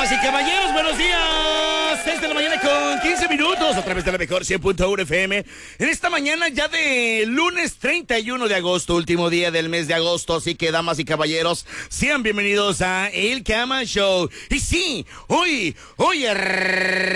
Damas y caballeros, buenos días. 6 de la mañana con 15 minutos a través de la mejor 100.1 FM. En esta mañana ya de lunes 31 de agosto, último día del mes de agosto. Así que, damas y caballeros, sean bienvenidos a El Cama Show. Y sí, hoy